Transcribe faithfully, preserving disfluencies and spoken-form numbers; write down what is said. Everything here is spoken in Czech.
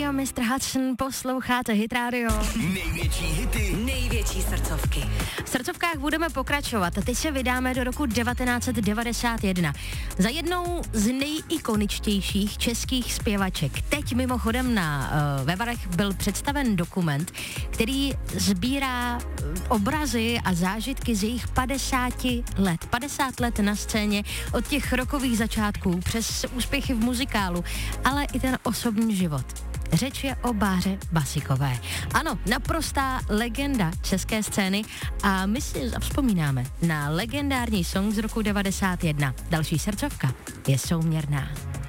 a mister Hudson, posloucháte Hit Radio. Největší hity, největší srdcovky. V srdcovkách budeme pokračovat a teď se vydáme do roku devatenáct set devadesát jedna. Za jednou z nejikoničtějších českých zpěvaček. Teď mimochodem na uh, Vevarech byl představen dokument, který sbírá obrazy a zážitky z jejich padesáti let. padesát let na scéně, od těch rokových začátků přes úspěchy v muzikálu, ale i ten osobní život. Řeč je o Báře Basikové. Ano, naprostá legenda české scény a my si zavzpomínáme na legendární song z roku devadesát jedna. Další srdcovka je Souměrná.